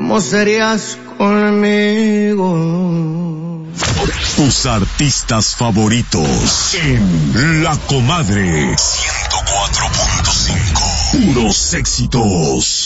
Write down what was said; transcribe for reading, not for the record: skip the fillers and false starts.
¿cómo serías conmigo? Tus artistas favoritos en La Comadre 104.5. Puros éxitos.